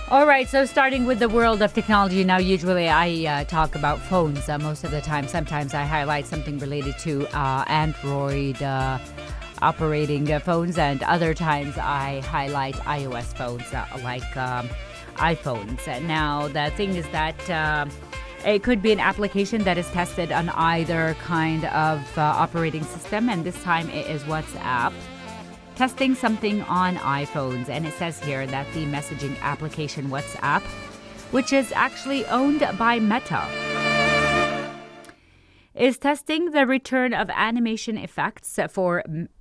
All right, so starting with the world of technology now, usually I talk about phones most of the time. Sometimes I highlight something related to Android operating phones, and other times I highlight iOS phones like iPhones. Now, the thing is that it could be an application that is tested on either kind of operating system, and this time it is WhatsApp. Testing something on iPhones, and it says here that the messaging application WhatsApp, which is actually owned by Meta, is testing the return of animation effects for